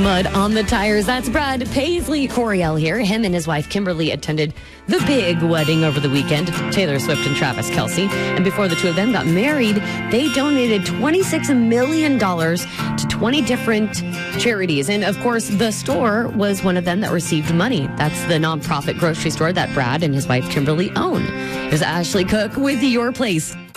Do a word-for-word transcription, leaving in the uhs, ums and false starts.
Mud on the tires. That's Brad Paisley Coriel here. Him and his wife Kimberly attended the big wedding over the weekend. Taylor Swift and Travis Kelce. And before the two of them got married, they donated twenty-six million dollars to twenty different charities. And of course, the store was one of them that received money. That's the nonprofit grocery store that Brad and his wife Kimberly own. Is Ashley Cook with Your Place.